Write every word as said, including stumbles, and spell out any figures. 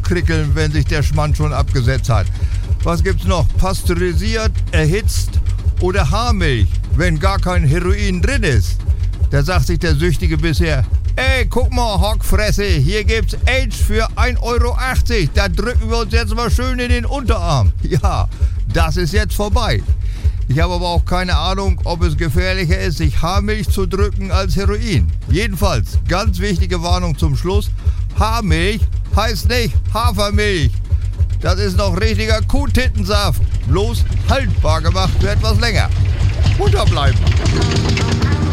aufkrickeln, wenn sich der Schmand schon abgesetzt hat. Was gibt's noch? Pasteurisiert, erhitzt oder Haarmilch, wenn gar kein Heroin drin ist. Da sagt sich der Süchtige bisher: Ey, guck mal, Hockfresse, hier gibt's Age für ein Euro achtzig. Da drücken wir uns jetzt mal schön in den Unterarm. Ja, das ist jetzt vorbei. Ich habe aber auch keine Ahnung, ob es gefährlicher ist, sich Haarmilch zu drücken als Heroin. Jedenfalls, ganz wichtige Warnung zum Schluss: Haarmilch heißt nicht Hafermilch. Das ist noch richtiger Kuhtittensaft. Bloß haltbar gemacht für etwas länger. Munter bleiben.